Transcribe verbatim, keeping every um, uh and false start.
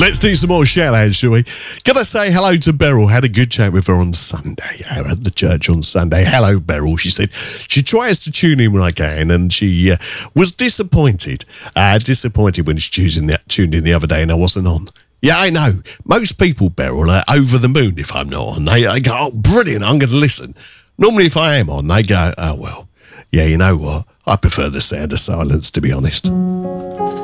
Let's do some more shout-outs, shall we? Can I say hello to Beryl? Had a good chat with her on Sunday. Yeah, at the church on Sunday. Hello, Beryl. She said she tries to tune in when I can, and she uh, was disappointed. Uh, disappointed when she choosing the, tuned in the other day and I wasn't on. Yeah, I know. Most people, Beryl, are over the moon if I'm not on. They, they go, oh, brilliant, I'm going to listen. Normally, if I am on, they go, oh, well, yeah, you know what? I prefer the sound of silence, to be honest.